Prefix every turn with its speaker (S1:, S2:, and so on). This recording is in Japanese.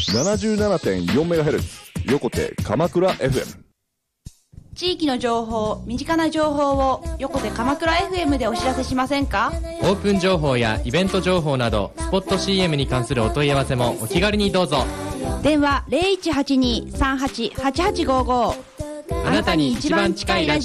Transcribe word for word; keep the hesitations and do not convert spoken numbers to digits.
S1: ななじゅうななてんよんメガヘルツ 横手鎌倉 エフエム。
S2: 地域の情報、身近な情報を横手鎌倉 エフエム でお知らせしませんか？
S3: オープン情報やイベント情報などスポット シーエム に関するお問い合わせもお気軽にどうぞ。
S2: 電話 ゼロいちはちに さんはちはちはちごご。
S3: あなたに一番近いラジオ